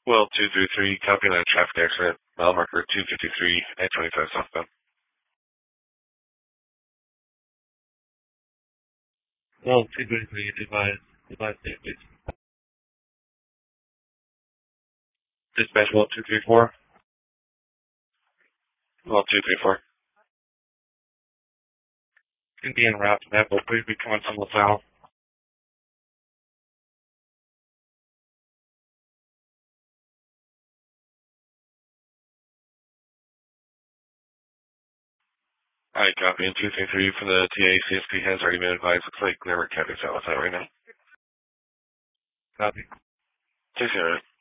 Well, 233, copy on a traffic accident, mile marker 253 at 25 southbound. Well, 233, advise state, please. Dispatch, well, 234. Well, 234. Can be en route to Apple, please be coming from LaSalle. Alright, copy. And 233 from the TA, CSP has already been advised. Looks like Never Cappy's out with that right now. Copy. 2-0.